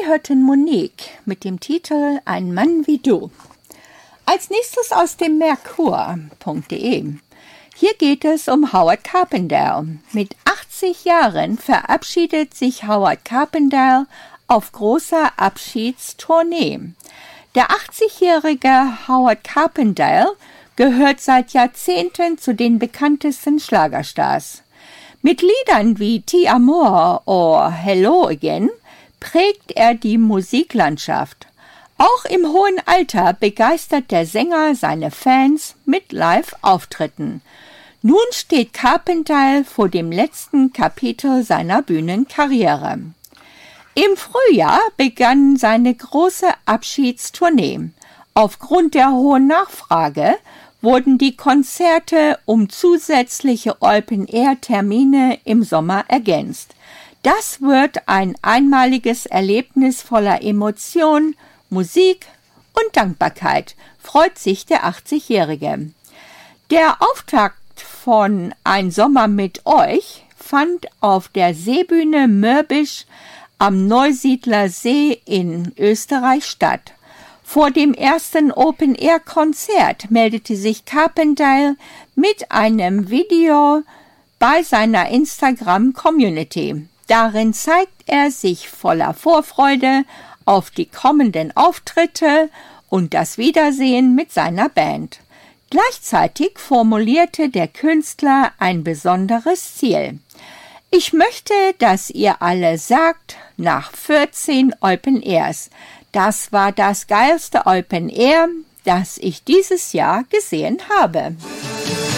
hörten Monique mit dem Titel Ein Mann wie du. Als nächstes aus dem Merkur.de. Hier geht es um Howard Carpendale. Mit 80 Jahren verabschiedet sich Howard Carpendale auf großer Abschiedstournee. Der 80-jährige Howard Carpendale gehört seit Jahrzehnten zu den bekanntesten Schlagerstars. Mit Liedern wie Ti Amor oder Hello Again prägt er die Musiklandschaft. Auch im hohen Alter begeistert der Sänger seine Fans mit Live-Auftritten. Nun steht Carpendale vor dem letzten Kapitel seiner Bühnenkarriere. Im Frühjahr begann seine große Abschiedstournee. Aufgrund der hohen Nachfrage wurden die Konzerte um zusätzliche Open-Air-Termine im Sommer ergänzt. Das wird ein einmaliges Erlebnis voller Emotion, Musik und Dankbarkeit, freut sich der 80-Jährige. Der Auftakt von Ein Sommer mit euch fand auf der Seebühne Mörbisch am Neusiedler See in Österreich statt. Vor dem ersten Open-Air-Konzert meldete sich Carpendale mit einem Video bei seiner Instagram-Community. Darin zeigt er sich voller Vorfreude auf die kommenden Auftritte und das Wiedersehen mit seiner Band. Gleichzeitig formulierte der Künstler ein besonderes Ziel. Ich möchte, dass ihr alle sagt, nach 14 Open Airs, das war das geilste Open Air, das ich dieses Jahr gesehen habe.